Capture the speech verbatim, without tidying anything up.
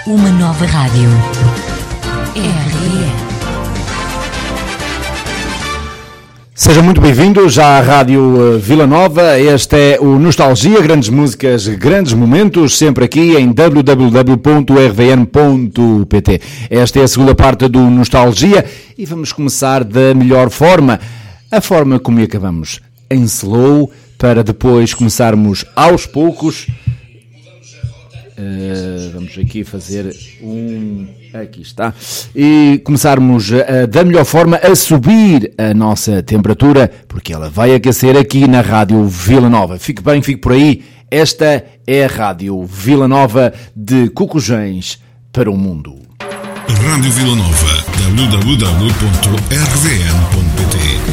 Uma nova rádio. R V M. Sejam muito bem-vindos à Rádio Vila Nova. Este é o Nostalgia, grandes músicas, grandes momentos, sempre aqui em w w w ponto r v n ponto p t. Esta é a segunda parte do Nostalgia e vamos começar da melhor forma, a forma como acabamos, em slow, para depois começarmos aos poucos. Uh, vamos aqui fazer um... Aqui está. E começarmos uh, da melhor forma a subir a nossa temperatura, porque ela vai aquecer aqui na Rádio Vila Nova. Fique bem, fique por aí. Esta é a Rádio Vila Nova de Cocujães para o mundo. Rádio Vila Nova, w w w ponto r v n ponto p t.